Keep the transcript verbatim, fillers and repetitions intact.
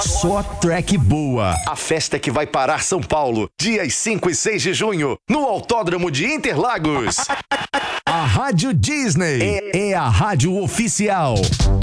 Só track boa. A festa que vai parar São Paulo, dias cinco e seis de junho, no Autódromo de Interlagos. A Rádio Disney é, é a rádio oficial.